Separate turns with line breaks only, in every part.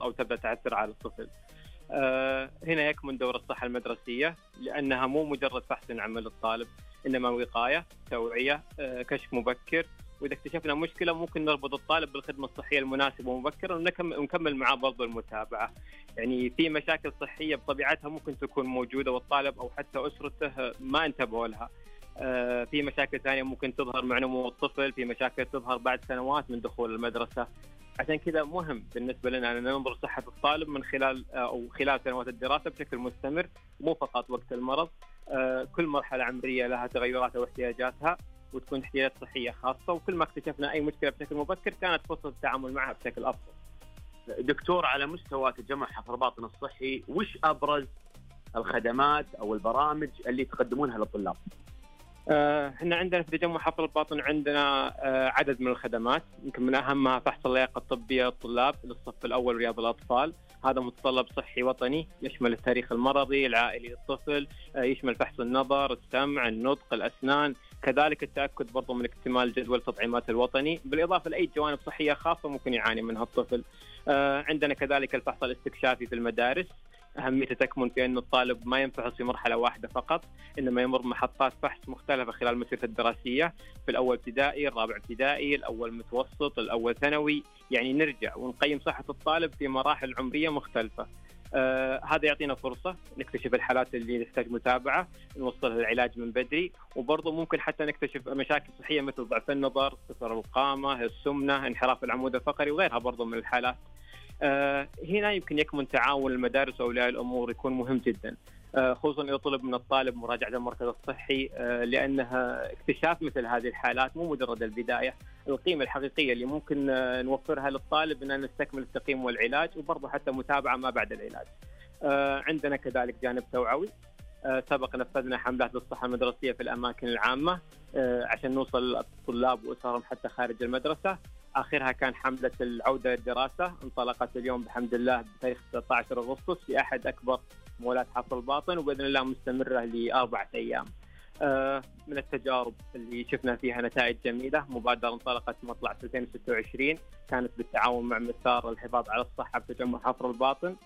أو تبدأ تأثر على الطفل. هنا يكمن دور الصحة المدرسية، لأنها مو مجرد فحص عمل الطالب، إنما وقاية، توعية، كشف مبكر. وإذا اكتشفنا مشكلة ممكن نربط الطالب بالخدمة الصحية المناسبة ومبكرا، ونكمل معه برضو المتابعة. يعني في مشاكل صحية بطبيعتها ممكن تكون موجودة والطالب أو حتى أسرته ما انتبهوا لها. في مشاكل ثانية ممكن تظهر مع نمو الطفل، في مشاكل تظهر بعد سنوات من دخول المدرسة. عشان كذا مهم بالنسبة لنا أن ننظر صحة الطالب من خلال سنوات الدراسة بشكل مستمر، مو فقط وقت المرض. كل مرحلة عمرية لها تغيراتها واحتياجاتها، وتكون احتياجات صحية خاصة، وكل ما اكتشفنا أي مشكلة بشكل مبكر كانت فرصة التعامل معها بشكل أفضل.
دكتور، على مستوى تجمع حفر الباطن الصحي، وش أبرز الخدمات أو البرامج اللي تقدمونها للطلاب؟
احنا عندنا في تجمع حفر الباطن عندنا عدد من الخدمات، يمكن من أهمها فحص اللياقة الطبية للطلاب للصف الأول رياض الأطفال. هذا متطلب صحي وطني يشمل التاريخ المرضي العائلي للطفل، يشمل فحص النظر، السمع، النطق، الأسنان، كذلك التأكد برضو من اكتمال جدول التطعيمات الوطني، بالإضافة لأي جوانب صحية خاصة ممكن يعاني منها الطفل. عندنا كذلك الفحص الاستكشافي في المدارس، أهميته تكمن في أن الطالب ما ينفحص في مرحلة واحدة فقط، إنما يمر محطات فحص مختلفة خلال مسيرته الدراسية، في الأول ابتدائي، الرابع ابتدائي، الأول متوسط، الأول ثانوي. يعني نرجع ونقيم صحة الطالب في مراحل عمرية مختلفة. هذا يعطينا فرصة نكتشف الحالات اللي تحتاج متابعة، نوصلها للعلاج من بدري، وبرضه ممكن حتى نكتشف مشاكل صحية مثل ضعف النظر، قصر القامة، السمنة، انحراف العمود الفقري وغيرها برضه من الحالات. هنا يمكن يكمن تعاون المدارس وأولياء الأمور يكون مهم جدا، خصوصا إذا طلب من الطالب مراجعة المركز الصحي، لأنها اكتشاف مثل هذه الحالات مو مجرد البداية. القيمة الحقيقية اللي ممكن نوفرها للطالب أن نستكمل التقييم والعلاج، وبرضه حتى متابعة ما بعد العلاج. عندنا كذلك جانب توعوي، سبق نفذنا حملات للصحة المدرسية في الأماكن العامة عشان نوصل الطلاب وأسرهم حتى خارج المدرسة. آخرها كان حملة العودة للدراسة، انطلقت اليوم بحمد الله بتاريخ 16 أغسطس في أحد أكبر مولات حفر الباطن، وبإذن الله مستمرة ل4 أيام. من التجارب اللي شفنا فيها نتائج جميلة، مبادرة انطلقت مطلع 2026 كانت بالتعاون مع مسار الحفاظ على الصحة بتجمع حفر الباطن،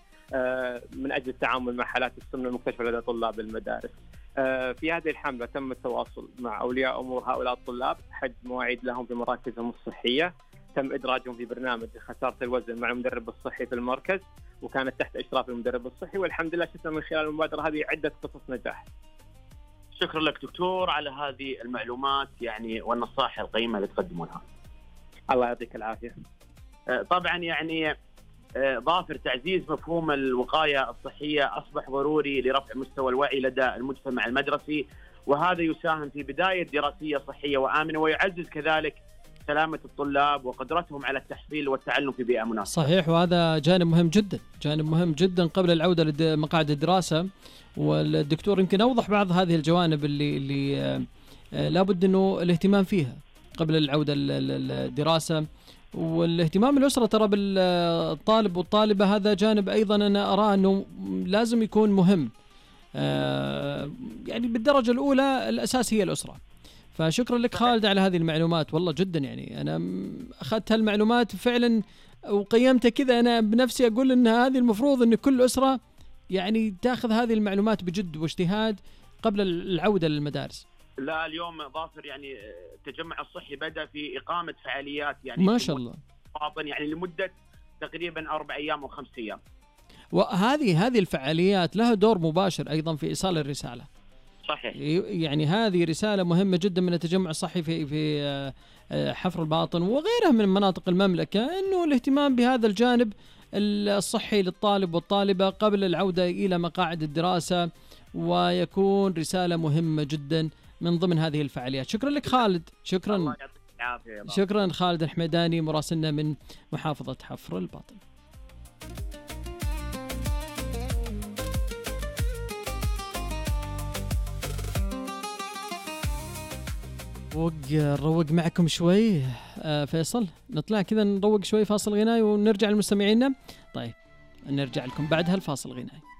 من أجل التعامل مع حالات السمنة المكتشفة لدى طلاب المدارس. في هذه الحملة تم التواصل مع أولياء أمور هؤلاء الطلاب، حجز مواعيد لهم في مراكزهم الصحية، تم إدراجهم في برنامج خسارة الوزن مع المدرب الصحي في المركز، وكانت تحت إشراف المدرب الصحي، والحمد لله شفنا من خلال المبادرة هذه عدة قصص نجاح.
شكرا لك دكتور على هذه المعلومات يعني والنصائح القيمة اللي تقدمونها.
الله يعطيك العافية.
طبعا يعني ظافر، تعزيز مفهوم الوقاية الصحية أصبح ضروري لرفع مستوى الوعي لدى المجتمع المدرسي، وهذا يساهم في بداية دراسية صحية وآمنة، ويعزز كذلك سلامة الطلاب وقدرتهم على التحصيل والتعلم في بيئة مناسبة.
صحيح، وهذا جانب مهم جدا، جانب مهم جدا قبل العودة لمقاعد الدراسة. والدكتور يمكن أوضح بعض هذه الجوانب اللي لابد أنه الاهتمام فيها قبل العودة للدراسة، والاهتمام الأسرة ترى بالطالب والطالبة هذا جانب أيضا أنا أرى أنه لازم يكون مهم. يعني بالدرجة الأولى الأساس هي الأسرة. فشكرا لك خالد على هذه المعلومات، والله جدا يعني أنا أخذت هالمعلومات فعلا وقيمتها كذا، أنا بنفسي أقول أن هذه المفروض أن كل أسرة يعني تأخذ هذه المعلومات بجد واجتهاد قبل العودة للمدارس.
لا اليوم ظافر يعني التجمع الصحي بدأ في إقامة فعاليات يعني
ما شاء الله
يعني لمدة تقريبا 4 أيام أو 5 أيام.
وهذه الفعاليات لها دور مباشر أيضا في إيصال الرسالة.
صحيح.
يعني هذه رسالة مهمة جدا من التجمع الصحي في حفر الباطن وغيرها من مناطق المملكة، إنه الاهتمام بهذا الجانب الصحي للطالب والطالبة قبل العودة إلى مقاعد الدراسة، ويكون رسالة مهمة جدا من ضمن هذه الفعاليات. شكرا لك خالد. شكرا. شكرا خالد الحميداني مراسلنا من محافظة حفر الباطن. نروق معكم شوي. فيصل نطلع كذا نروق شوي فاصل غنائي ونرجع لمستمعينا. طيب نرجع لكم بعد هالفاصل غنائي.